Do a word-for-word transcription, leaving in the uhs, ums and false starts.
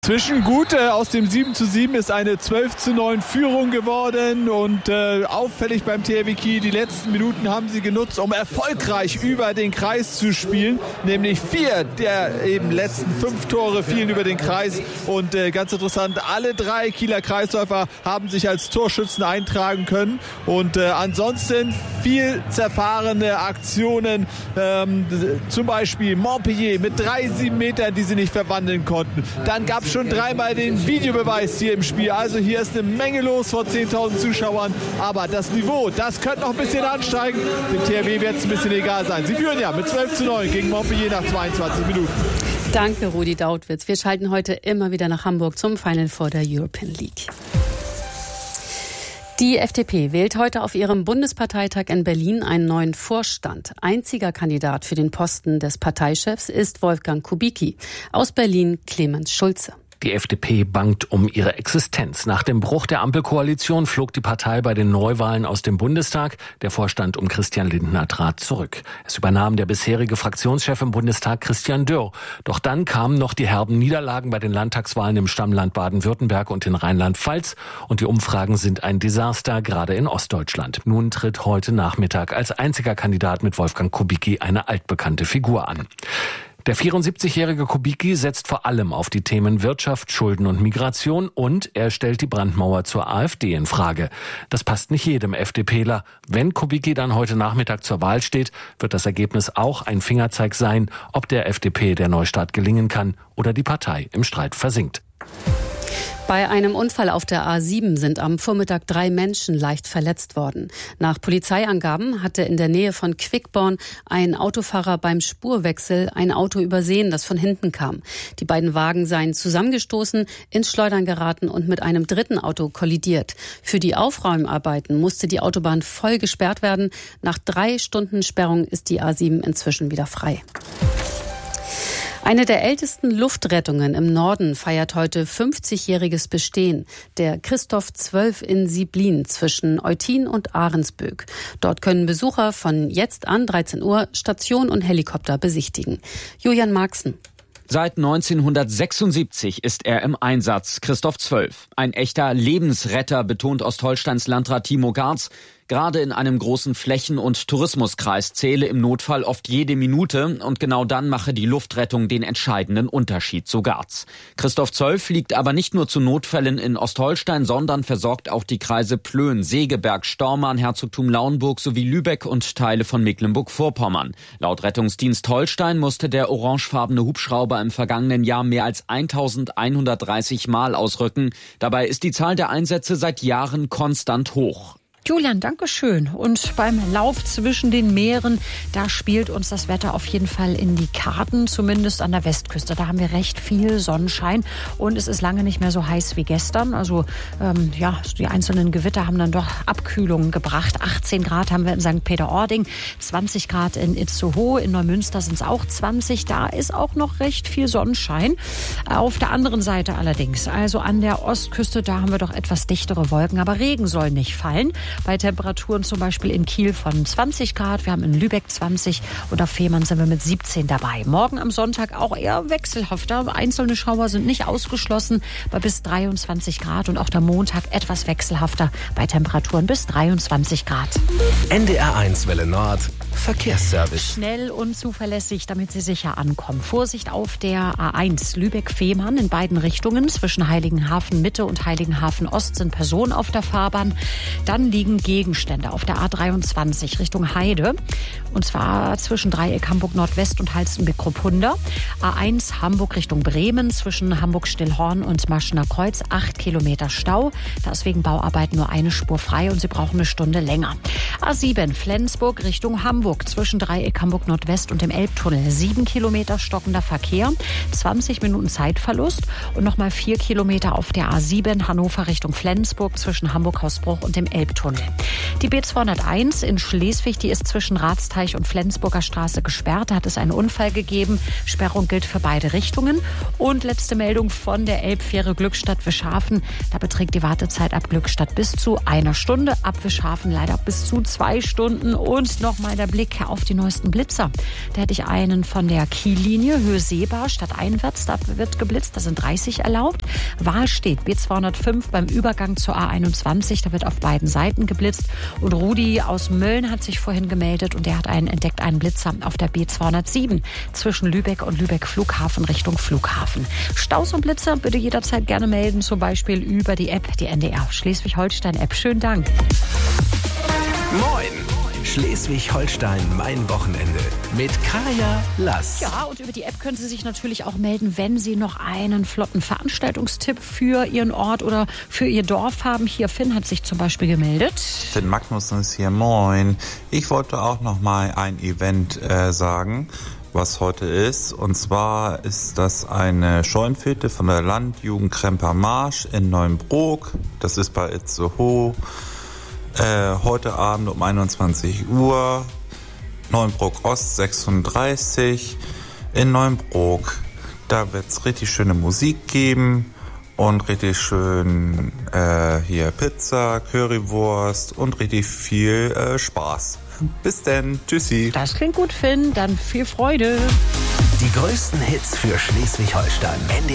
Zwischen gut, äh, aus dem sieben zu sieben ist eine zwölf zu neun Führung geworden und äh, auffällig beim T H W Kiel, die letzten Minuten haben sie genutzt, um erfolgreich über den Kreis zu spielen, nämlich vier der eben letzten fünf Tore fielen über den Kreis und äh, ganz interessant, alle drei Kieler Kreisläufer haben sich als Torschützen eintragen können und äh, ansonsten viel zerfahrene Aktionen, ähm, zum Beispiel Montpellier mit drei sieben Metern, die sie nicht verwandeln konnten. Dann gab es schon dreimal den Videobeweis hier im Spiel. Also hier ist eine Menge los vor zehntausend Zuschauern. Aber das Niveau, das könnte noch ein bisschen ansteigen. Dem T H W wird es ein bisschen egal sein. Sie führen ja mit zwölf zu neun gegen Montpellier nach zweiundzwanzig Minuten. Danke, Rudi Dautwitz. Wir schalten heute immer wieder nach Hamburg zum Final Four der European League. Die F D P wählt heute auf ihrem Bundesparteitag in Berlin einen neuen Vorstand. Einziger Kandidat für den Posten des Parteichefs ist Wolfgang Kubicki. Aus Berlin Clemens Schulze. Die F D P bangt um ihre Existenz. Nach dem Bruch der Ampelkoalition flog die Partei bei den Neuwahlen aus dem Bundestag. Der Vorstand um Christian Lindner trat zurück. Es übernahm der bisherige Fraktionschef im Bundestag Christian Dürr. Doch dann kamen noch die herben Niederlagen bei den Landtagswahlen im Stammland Baden-Württemberg und in Rheinland-Pfalz. Und die Umfragen sind ein Desaster, gerade in Ostdeutschland. Nun tritt heute Nachmittag als einziger Kandidat mit Wolfgang Kubicki eine altbekannte Figur an. Der vierundsiebzigjährige Kubicki setzt vor allem auf die Themen Wirtschaft, Schulden und Migration und er stellt die Brandmauer zur AfD in Frage. Das passt nicht jedem FDPler. Wenn Kubicki dann heute Nachmittag zur Wahl steht, wird das Ergebnis auch ein Fingerzeig sein, ob der F D P der Neustart gelingen kann oder die Partei im Streit versinkt. Bei einem Unfall auf der A sieben sind am Vormittag drei Menschen leicht verletzt worden. Nach Polizeiangaben hatte in der Nähe von Quickborn ein Autofahrer beim Spurwechsel ein Auto übersehen, das von hinten kam. Die beiden Wagen seien zusammengestoßen, ins Schleudern geraten und mit einem dritten Auto kollidiert. Für die Aufräumarbeiten musste die Autobahn voll gesperrt werden. Nach drei Stunden Sperrung ist die A sieben inzwischen wieder frei. Eine der ältesten Luftrettungen im Norden feiert heute fünfzigjähriges Bestehen. Der Christoph zwölf in Sieblin zwischen Eutin und Ahrensböck. Dort können Besucher von jetzt an dreizehn Uhr Station und Helikopter besichtigen. Julian Marxen. Seit neunzehnhundertsechsundsiebzig ist er im Einsatz. Christoph zwölf. Ein echter Lebensretter, betont Ostholsteins Landrat Timo Garz. Gerade in einem großen Flächen- und Tourismuskreis zähle im Notfall oft jede Minute und genau dann mache die Luftrettung den entscheidenden Unterschied, so Garz. Christoph zwölf fliegt aber nicht nur zu Notfällen in Ostholstein, sondern versorgt auch die Kreise Plön, Segeberg, Stormarn, Herzogtum Lauenburg sowie Lübeck und Teile von Mecklenburg-Vorpommern. Laut Rettungsdienst Holstein musste der orangefarbene Hubschrauber im vergangenen Jahr mehr als eintausendeinhundertdreißig Mal ausrücken. Dabei ist die Zahl der Einsätze seit Jahren konstant hoch. Julian, danke schön. Und beim Lauf zwischen den Meeren, da spielt uns das Wetter auf jeden Fall in die Karten, zumindest an der Westküste. Da haben wir recht viel Sonnenschein und es ist lange nicht mehr so heiß wie gestern. Also ähm, ja, die einzelnen Gewitter haben dann doch Abkühlungen gebracht. achtzehn Grad haben wir in Sankt Peter-Ording, zwanzig Grad in Itzehoe, in Neumünster sind es auch zwanzig. Da ist auch noch recht viel Sonnenschein. Auf der anderen Seite allerdings, also an der Ostküste, da haben wir doch etwas dichtere Wolken, aber Regen soll nicht fallen. Bei Temperaturen zum Beispiel in Kiel von zwanzig Grad, wir haben in Lübeck zwanzig und auf Fehmarn sind wir mit siebzehn dabei. Morgen am Sonntag auch eher wechselhafter. Einzelne Schauer sind nicht ausgeschlossen bei bis dreiundzwanzig Grad und auch der Montag etwas wechselhafter bei Temperaturen bis dreiundzwanzig Grad. N D R eins Welle Nord, Verkehrsservice. Schnell und zuverlässig, damit Sie sicher ankommen. Vorsicht auf der A eins Lübeck-Fehmarn in beiden Richtungen. Zwischen Heiligenhafen Mitte und Heiligenhafen Ost sind Personen auf der Fahrbahn. Dann liegen Gegenstände auf der A dreiundzwanzig Richtung Heide. Und zwar zwischen Dreieck Hamburg Nordwest und Halstenbek-Kruppunda. A eins Hamburg Richtung Bremen zwischen Hamburg-Stillhorn und Maschener Kreuz. Acht Kilometer Stau. Da ist wegen Bauarbeit nur eine Spur frei und Sie brauchen eine Stunde länger. A sieben Flensburg Richtung Hamburg zwischen Dreieck Hamburg Nordwest und dem Elbtunnel. Sieben Kilometer stockender Verkehr. zwanzig Minuten Zeitverlust. Und nochmal vier Kilometer auf der A sieben Hannover Richtung Flensburg zwischen Hamburg-Hausbruch und dem Elbtunnel. Die B zweihunderteins in Schleswig, die ist zwischen Ratsteich und Flensburger Straße gesperrt. Da hat es einen Unfall gegeben. Sperrung gilt für beide Richtungen. Und letzte Meldung von der Elbfähre Glückstadt-Wischhafen. Da beträgt die Wartezeit ab Glückstadt bis zu einer Stunde. Ab Wischhafen leider bis zu zwei Stunden. Und nochmal der Blick auf die neuesten Blitzer. Da hätte ich einen von der Kiellinie, Höhe Seebar, stadteinwärts, da wird geblitzt, da sind dreißig erlaubt. Wahl steht B zweihundertfünf beim Übergang zur A einundzwanzig, da wird auf beiden Seiten geblitzt. Und Rudi aus Mölln hat sich vorhin gemeldet und der hat einen entdeckt, einen Blitzer auf der B zweihundertsieben zwischen Lübeck und Lübeck Flughafen Richtung Flughafen. Staus und Blitzer bitte jederzeit gerne melden, zum Beispiel über die App, die N D R Schleswig-Holstein-App. Schönen Dank. Moin! Schleswig-Holstein, mein Wochenende mit Kaya Lass. Ja, und über die App können Sie sich natürlich auch melden, wenn Sie noch einen flotten Veranstaltungstipp für Ihren Ort oder für Ihr Dorf haben. Hier, Finn hat sich zum Beispiel gemeldet. Finn Magnussen ist hier, moin. Ich wollte auch noch mal ein Event äh, sagen, was heute ist. Und zwar ist das eine Scheunenfete von der Landjugend Kremper Marsch in Neuenbrook. Das ist bei Itzehoe. Äh, heute Abend um einundzwanzig Uhr, Neuenbrook Ost sechsunddreißig in Neuenbrook. Da wird es richtig schöne Musik geben und richtig schön äh, hier Pizza, Currywurst und richtig viel äh, Spaß. Bis denn, tschüssi. Das klingt gut, Finn, dann viel Freude. Die größten Hits für Schleswig-Holstein.